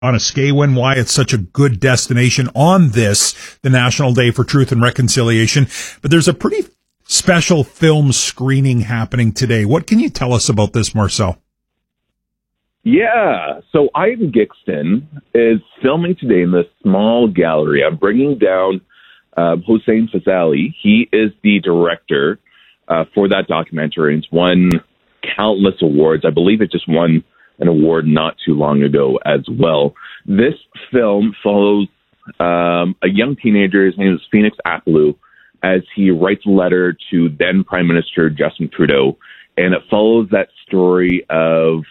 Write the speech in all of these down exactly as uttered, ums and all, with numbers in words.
Wanuskewin, why it's such a good destination on this, the National Day for Truth and Reconciliation. But there's a pretty special film screening happening today. What can you tell us about this, Marcel? Yeah, so Ivan Gixton is filming today in this small gallery. I'm bringing down uh, Hossein Fazali. He is the director uh, for that documentary. It's won countless awards. I believe it just won an award not too long ago as well. This film follows um, a young teenager. His name is Phoenix Apollo, as he writes a letter to then Prime Minister Justin Trudeau. And it follows that story of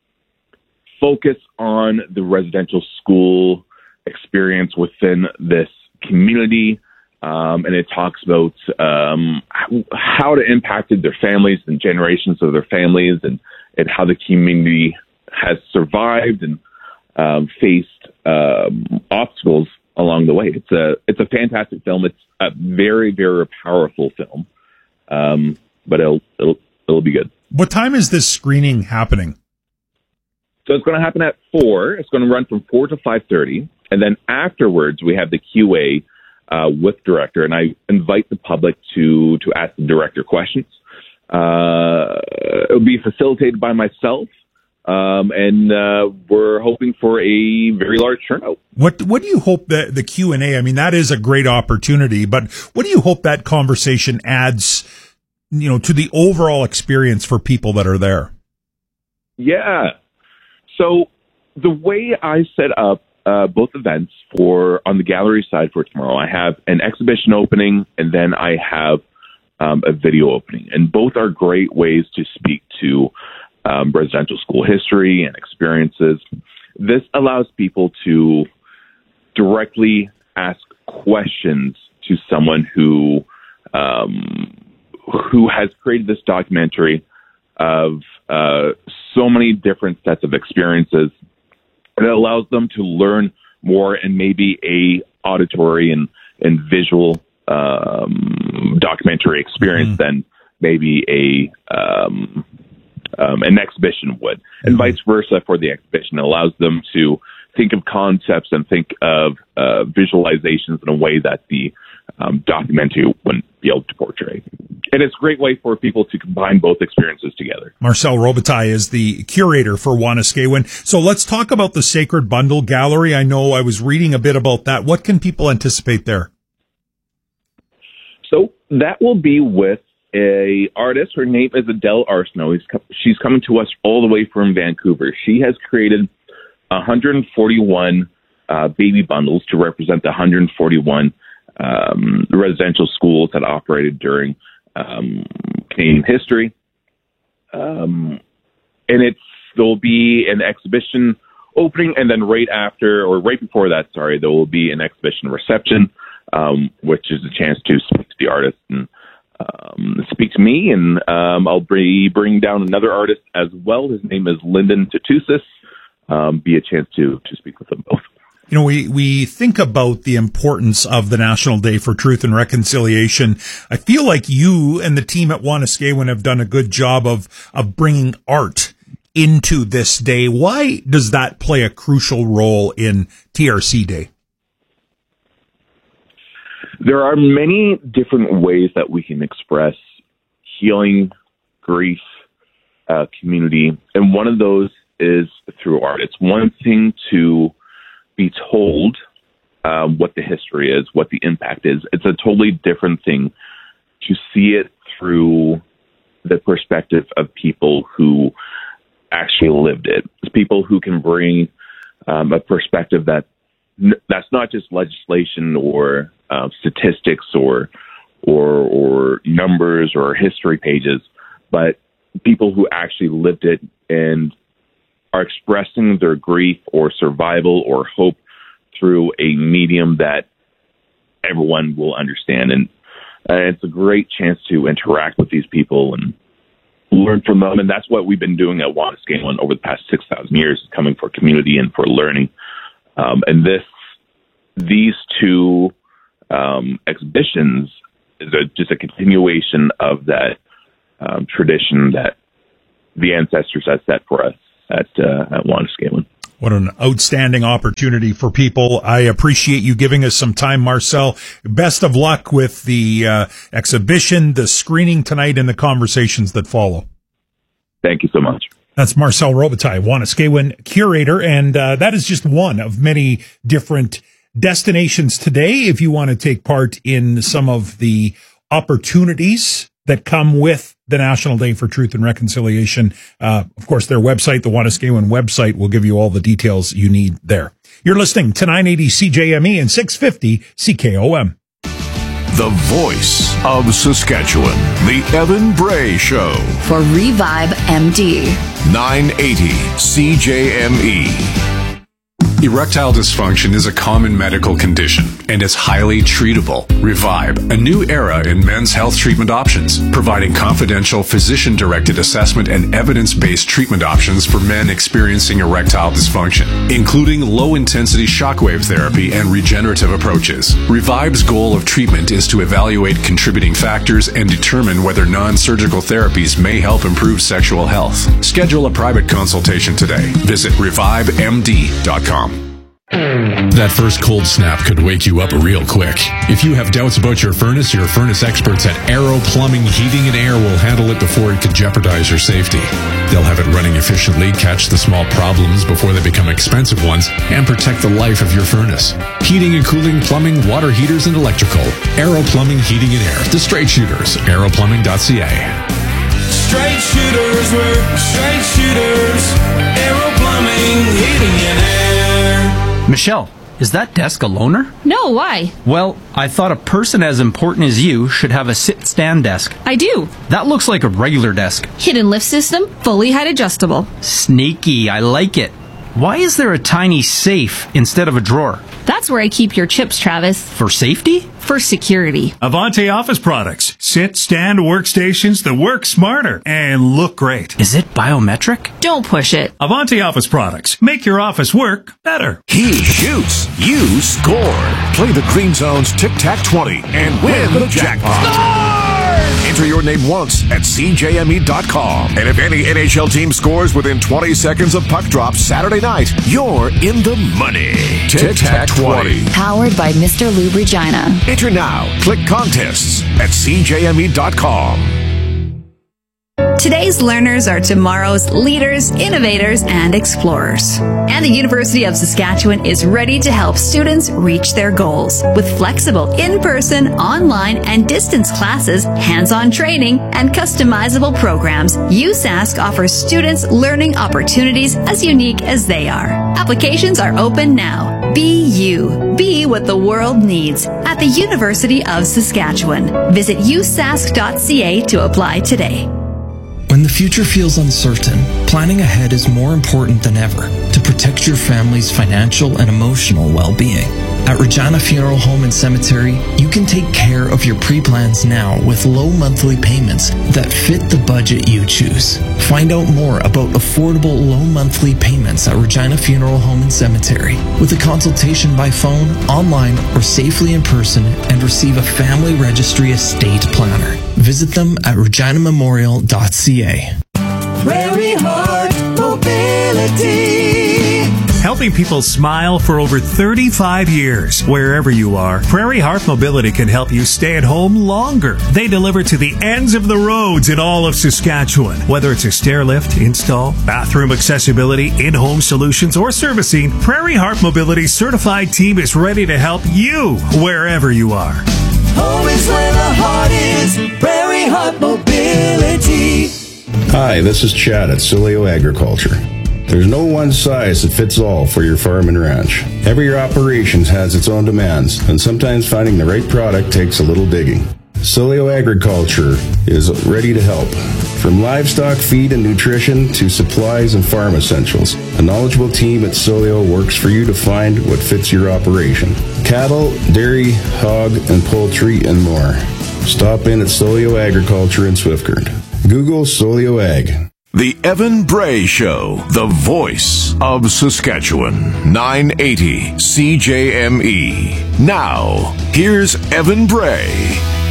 focus on the residential school experience within this community. Um, and it talks about um, how it impacted their families and generations of their families, and, and how the community has survived and um, faced um, obstacles along the way. It's a it's a fantastic film. It's a very, very powerful film, um, but it'll, it'll it'll be good. What time is this screening happening? So it's going to happen at four. It's going to run from four to five thirty, and then afterwards we have the Q A uh, with director, and I invite the public to to ask the director questions. Uh, it'll be facilitated by myself. Um, and uh, we're hoping for a very large turnout. What What do you hope that the Q and A? I mean, that is a great opportunity, but what do you hope that conversation adds, you know, to the overall experience for people that are there? Yeah. So the way I set up uh, both events for on the gallery side for tomorrow, I have an exhibition opening, and then I have um, a video opening, and both are great ways to speak to Um, residential school history and experiences. This allows people to directly ask questions to someone who um, who has created this documentary of uh, so many different sets of experiences. And it allows them to learn more and maybe a auditory and, and visual um, documentary experience mm-hmm. than maybe a um, Um, an exhibition would, and vice versa for the exhibition. It allows them to think of concepts and think of uh, visualizations in a way that the um, documentary wouldn't be able to portray. And it's a great way for people to combine both experiences together. Marcel Robitaille is the curator for Wanuskewin. So let's talk about the Sacred Bundle Gallery. I know I was reading a bit about that. What can people anticipate there? So that will be with a artist. Her name is Adele Arsenault. She's coming to us all the way from Vancouver. She has created one hundred forty-one uh, baby bundles to represent the one hundred forty-one um, residential schools that operated during um, Canadian history. Um, and it's there'll be an exhibition opening, and then right after, or right before that, sorry, there will be an exhibition reception, um, which is a chance to speak to the artist and Um, speak to me, and um, I'll be bringing down another artist as well. His name is Lyndon Tatusis. Um, be a chance to to speak with them both. You know, we, we think about the importance of the National Day for Truth and Reconciliation. I feel like you and the team at Wanuskewin have done a good job of of bringing art into this day. Why does that play a crucial role in T R C Day? There are many different ways that we can express healing, grief, uh, community, and one of those is through art. It's one thing to be told um, what the history is, what the impact is. It's a totally different thing to see it through the perspective of people who actually lived it. It's people who can bring um, a perspective that that's not just legislation or uh, statistics or or or numbers or history pages, but people who actually lived it and are expressing their grief or survival or hope through a medium that everyone will understand. And uh, it's a great chance to interact with these people and learn from them. And that's what we've been doing at Wanuskewin over the past six thousand years, coming for community and for learning. Um, and this, these two um, exhibitions is a, just a continuation of that um, tradition that the ancestors have set for us at uh, at Wanuskewin. What an outstanding opportunity for people. I appreciate you giving us some time, Marcel. Best of luck with the uh, exhibition, the screening tonight, and the conversations that follow. Thank you so much. That's Marcel Robitaille, Wanuskewin curator, and uh, that is just one of many different destinations today. If you want to take part in some of the opportunities that come with the National Day for Truth and Reconciliation, uh, of course, their website, the Wanuskewin website, will give you all the details you need there. You're listening to nine eighty C J M E and six fifty C K O M. The voice of Saskatchewan, The Evan Bray Show. For Revive M D. nine eighty C J M E. Erectile dysfunction is a common medical condition and is highly treatable. Revive, a new era in men's health treatment options, providing confidential physician-directed assessment and evidence-based treatment options for men experiencing erectile dysfunction, including low-intensity shockwave therapy and regenerative approaches. Revive's goal of treatment is to evaluate contributing factors and determine whether non-surgical therapies may help improve sexual health. Schedule a private consultation today. Visit revive m d dot com. That first cold snap could wake you up real quick. If you have doubts about your furnace, your furnace experts at Aero Plumbing, Heating and Air will handle it before it could jeopardize your safety. They'll have it running efficiently, catch the small problems before they become expensive ones, and protect the life of your furnace. Heating and cooling, plumbing, water heaters, and electrical. Aero Plumbing, Heating and Air. The Straight Shooters. aero plumbing dot c a. Straight shooters, we're straight shooters. Aero Plumbing, Heating and Air. Michelle, is that desk a loaner? No, why? Well, I thought a person as important as you should have a sit-stand desk. I do. That looks like a regular desk. Hidden lift system, fully height adjustable. Sneaky, I like it. Why is there a tiny safe instead of a drawer? That's where I keep your chips, Travis. For safety? For security. Avante Office products. Sit, stand workstations that work smarter and look great. Is it biometric? Don't push it. Avante Office products. Make your office work better. He shoots, you score. Play the Green Zone's Tic-Tac twenty and win the jackpot. Enter your name once at c j m e dot com. And if any N H L team scores within twenty seconds of puck drop Saturday night, you're in the money. Tic-Tac twenty. Powered by Mister Lube Regina. Enter now. Click contests at c j m e dot com. Today's learners are tomorrow's leaders, innovators, and explorers. And the University of Saskatchewan is ready to help students reach their goals. With flexible in-person, online, and distance classes, hands-on training, and customizable programs, U S A S C offers students learning opportunities as unique as they are. Applications are open now. Be you. Be what the world needs at the University of Saskatchewan. Visit u sask dot c a to apply today. When the future feels uncertain, planning ahead is more important than ever to protect your family's financial and emotional well-being. At Regina Funeral Home and Cemetery, you can take care of your pre-plans now with low monthly payments that fit the budget you choose. Find out more about affordable low monthly payments at Regina Funeral Home and Cemetery with a consultation by phone, online, or safely in person, and receive a family registry estate planner. Visit them at regina memorial dot c a. Prairie Heart Mobility. Helping people smile for over thirty-five years. Wherever you are, Prairie Heart Mobility can help you stay at home longer. They deliver to the ends of the roads in all of Saskatchewan. Whether it's a stair lift, install, bathroom accessibility, in-home solutions, or servicing, Prairie Heart Mobility's certified team is ready to help you wherever you are. Home is where the heart is. Prairie Heart Mobility. Hi, this is Chad at Sileo Agriculture. There's no one size that fits all for your farm and ranch. Every operation has its own demands, and sometimes finding the right product takes a little digging. Sileo Agriculture is ready to help. From livestock feed and nutrition to supplies and farm essentials, a knowledgeable team at Sileo works for you to find what fits your operation. Cattle, dairy, hog, and poultry, and more. Stop in at Sileo Agriculture in Swiftcurrent. Google Sileo Ag. The Evan Bray Show, the voice of Saskatchewan, nine eighty C J M E. Now, here's Evan Bray.